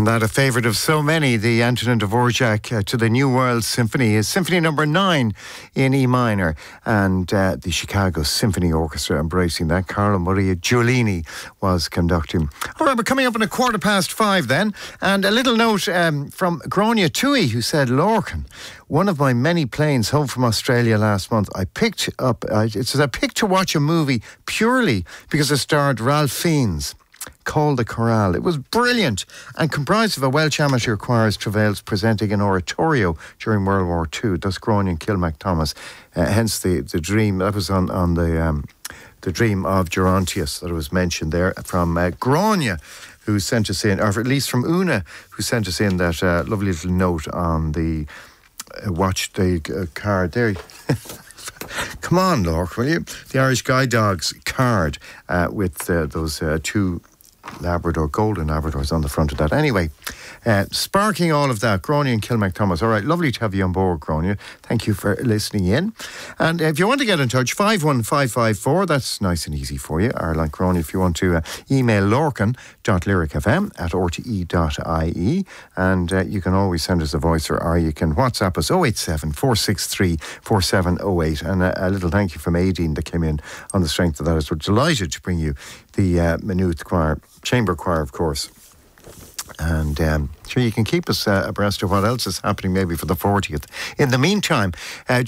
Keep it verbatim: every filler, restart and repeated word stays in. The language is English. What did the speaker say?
And that a favourite of so many, the Antonin Dvorak uh, to the New World Symphony is Symphony Number Nine in E minor, and uh, the Chicago Symphony Orchestra embracing that. Carlo Maria Giulini was conducting. All right, we're coming up in a quarter past five then, and a little note um, from Gráinne Tui, who said, Lorcan, one of my many planes home from Australia last month, I picked up, uh, it says, I picked to watch a movie purely because it starred Ralph Fiennes, called The Chorale. It was brilliant and comprised of a Welsh amateur choir's travails presenting an oratorio during World War Two, thus Gráinne and Kilmacthomas. Uh, hence the, the dream, that was on, on the um, the dream of Gerontius that was mentioned there from uh, Gráinne, who sent us in, or at least from Una, who sent us in that uh, lovely little note on the uh, watch the uh, card there. Come on, Lorc, will you? The Irish Guide Dogs card uh, with uh, those uh, two Labrador, golden Labradors on the front of that. Anyway, uh, sparking all of that, Gráinne and Kilmacthomas. All right, lovely to have you on board, Gráinne. Thank you for listening in. And if you want to get in touch, five one five five four, that's nice and easy for you. Or like Gráinne, if you want to uh, email lorcan dot lyricfm at r t e dot i e, and uh, you can always send us a voice, or, or you can WhatsApp us oh eight seven, four six three, four seven oh eight. And a, a little thank you from Aideen that came in on the strength of that. As we're delighted to bring you the uh, Maynooth Choir, Chamber Choir, of course. And um, sure, you can keep us uh, abreast of what else is happening maybe for the fortieth. In the meantime, uh,